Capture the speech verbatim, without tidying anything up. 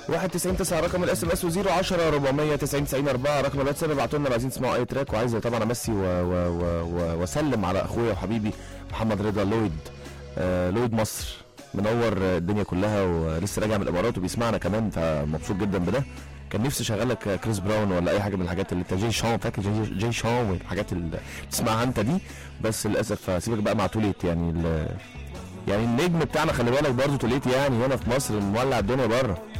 واحد تسعين تسعة رقم الاس ام اس، وزيرو عشرة أربعمية تسعين تسعين أربعة رقم الواتساب. ابعتوا لنا عايزين تسمعوا اي تراك، وعايز طبعا امسي و... و... و... واسلم على اخويا وحبيبي محمد رضا لويد. آه لويد مصر منور الدنيا كلها، ولسه راجع من الامارات وبيسمعنا كمان، فمبسوط جدا بده. كان نفسي اشغلك كريس براون ولا اي حاجه من الحاجات اللي انت جاي شون، فاكر جاي, جاي شون والحاجات اللي تسمعها انت دي، بس للاسف هسيبك بقى مع توليت. يعني يعني النجم بتاعنا خلي بالك برضه توليت، يعني هنا في مصر مولع الدنيا بره.